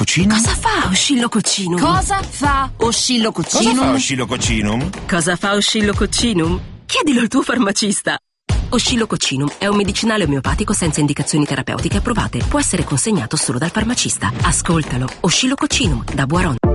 Oscillococcinum? Cosa fa Oscillococcinum? Cosa fa Oscillococcinum? Cosa fa Oscillococcinum? Cosa fa Oscillococcinum? Chiedilo al tuo farmacista. Oscillococcinum è un medicinale omeopatico senza indicazioni terapeutiche approvate. Può essere consegnato solo dal farmacista. Ascoltalo. Oscillococcinum da Boiron.